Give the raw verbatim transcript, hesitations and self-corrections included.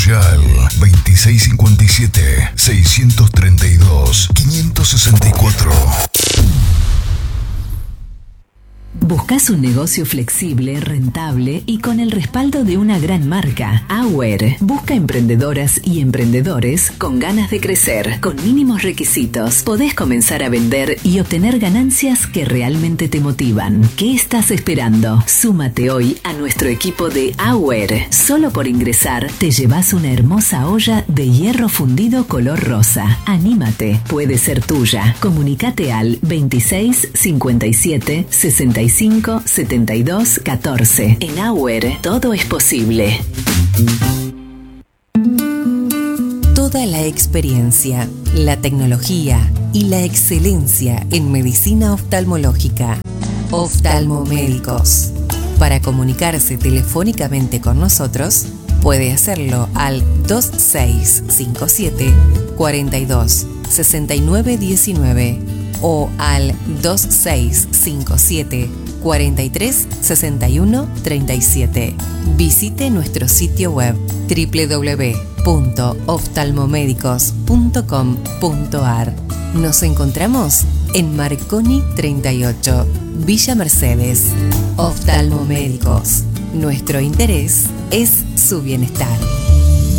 Royal veintiséis cincuenta y siete, seiscientos treinta y dos, quinientos sesenta y cuatro. ¿Buscas un negocio flexible, rentable y con el respaldo de una gran marca? Auer busca emprendedoras y emprendedores con ganas de crecer. Con mínimos requisitos podés comenzar a vender y obtener ganancias que realmente te motivan. ¿Qué estás esperando? Súmate hoy a nuestro equipo de Auer. Solo por ingresar te llevas una hermosa olla de hierro fundido color rosa. Anímate, puede ser tuya. Comunicate al veintiséis cincuenta y siete sesenta y cinco setenta y dos catorce. En Auer todo es posible. Toda la experiencia, la tecnología y la excelencia en medicina oftalmológica. Oftalmomédicos. Para comunicarse telefónicamente con nosotros, puede hacerlo al dos seis cinco siete, cuarenta y dos, sesenta y nueve diecinueve o al dos seis cinco siete, cuarenta y tres, sesenta y uno, treinta y siete. Visite nuestro sitio web doble u doble u doble u punto oftalmomédicos punto com punto a r. Nos encontramos en Marconi treinta y ocho, Villa Mercedes. Oftalmomédicos. Nuestro interés es su bienestar.